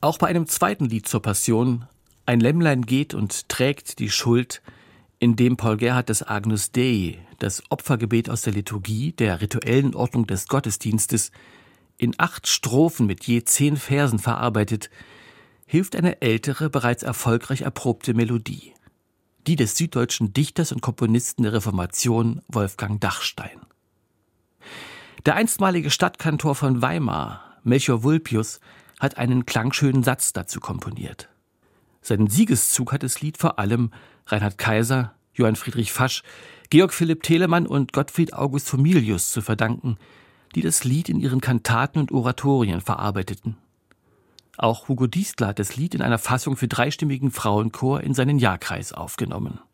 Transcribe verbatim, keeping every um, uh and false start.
Auch bei einem zweiten Lied zur Passion, Ein Lämmlein geht und trägt die Schuld, in dem Paul Gerhardt das Agnus Dei, das Opfergebet aus der Liturgie, der rituellen Ordnung des Gottesdienstes, in acht Strophen mit je zehn Versen verarbeitet, hilft eine ältere, bereits erfolgreich erprobte Melodie. Die des süddeutschen Dichters und Komponisten der Reformation Wolfgang Dachstein. Der einstmalige Stadtkantor von Weimar, Melchior Vulpius, hat einen klangschönen Satz dazu komponiert. Seinen Siegeszug hat das Lied vor allem Reinhard Kaiser, Johann Friedrich Fasch, Georg Philipp Telemann und Gottfried August Homilius zu verdanken, die das Lied in ihren Kantaten und Oratorien verarbeiteten. Auch Hugo Diestel hat das Lied in einer Fassung für dreistimmigen Frauenchor in seinen Jahrkreis aufgenommen.